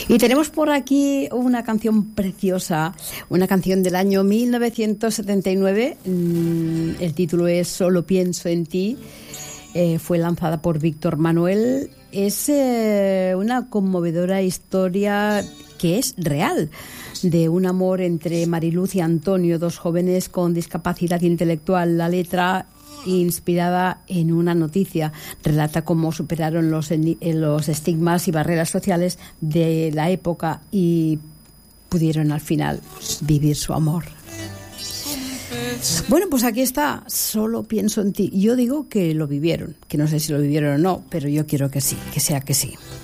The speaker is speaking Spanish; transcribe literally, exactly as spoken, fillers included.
Y tenemos por aquí una canción preciosa, una canción del año mil novecientos setenta y nueve. El título es Solo pienso en ti. Eh, fue lanzada por Víctor Manuel. Es eh, una conmovedora historia que es real, de un amor entre Mariluz y Antonio, dos jóvenes con discapacidad intelectual. La letra, inspirada en una noticia, relata cómo superaron los, los estigmas y barreras sociales de la época y pudieron al final vivir su amor. Bueno, pues aquí está, Solo pienso en ti. Yo digo que lo vivieron, que no sé si lo vivieron o no, pero yo quiero que sí, que sea que sí.